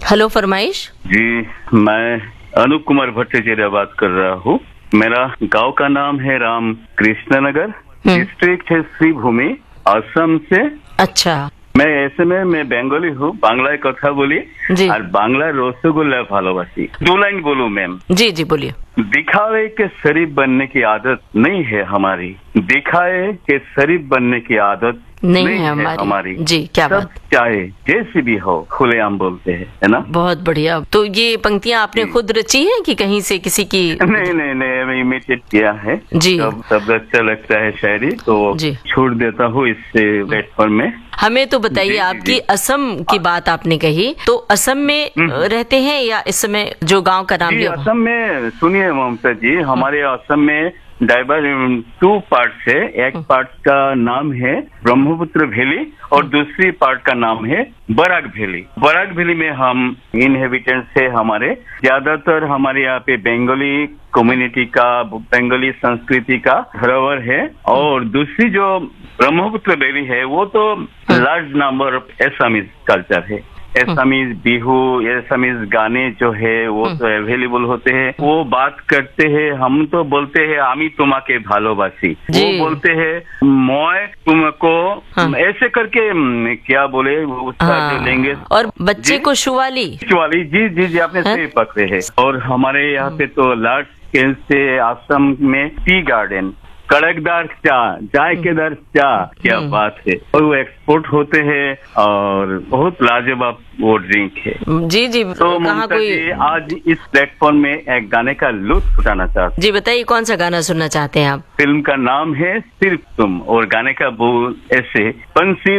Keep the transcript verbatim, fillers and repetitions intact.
Hello, फरमाइश। जी, मैं अनूप कुमार भट्टाचार्य बात कर रहा हूँ। मेरा गांव का नाम है राम कृष्ण नगर, डिस्ट्रिक्ट है श्रीभूमि, असम से। अच्छा। मैं ऐसे में मैं बंगाली हूँ, बांग्ला कथा बोली और बांग्ला रसगुल्ला भालोबासी। दो लाइन बोलूं मैम? जी जी बोलिए। दिखावे के शरीफ बनने की आदत नहीं है हमारी, दिखाए के शरीफ बनने की आदत नहीं, नहीं है है हमारी, हमारी। जी क्या सब बात। चाहे जैसी भी हो खुलेआम बोलते हैं, है ना। बहुत बढ़िया। तो ये पंक्तियां आपने खुद रची हैं कि कहीं से किसी की? नहीं नहीं नहीं, मैं इमिटेट किया है जी। जब सब अच्छा लगता है शायरी तो छोड़ देता हूँ इस प्लेटफॉर्म में। हमें तो बताइए, आपकी असम की बात आपने कही, तो असम में रहते हैं या इस समय जो गांव का नाम लिया? असम में सुनिए ममता जी, हमारे असम में डाइवर टू पार्ट्स है। एक पार्ट का नाम है ब्रह्मपुत्र वैली और दूसरी पार्ट का नाम है बराक वैली। बराक वैली में हम इनहेबिटेंट्स है हमारे, ज्यादातर हमारे यहाँ पे बंगाली कम्युनिटी का, बंगाली संस्कृति का धरोहर है। और दूसरी जो ब्रह्मपुत्र वैली है वो तो large number of Assamese culture है। एसामीज बिहू, एसामीज गाने जो है वो तो अवेलेबल होते हैं, वो बात करते हैं। हम तो बोलते हैं आमी तुम्हाके भालोबासी, वो बोलते हैं मैं तुमको, ऐसे करके क्या बोले उसका जो लैंग्वेज। और बच्चे को शुवाली शुवाली, जी जी जी आपने सही पकड़े है। और हमारे यहाँ पे तो लार्ज स्केल से असम में टी गार्डन, कड़कदार चाय, जायकेदार चाय, क्या बात है। और वो एक्सपोर्ट होते हैं और बहुत लाजवाब वो ड्रिंक है। जी जी। तो ममता कोई... जी आज इस प्लेटफॉर्म में एक गाने का लुत्फ उठाना चाहते। जी बताइए, कौन सा गाना सुनना चाहते हैं आप? फिल्म का नाम है सिर्फ तुम और गाने का बोल ऐसे, बंसी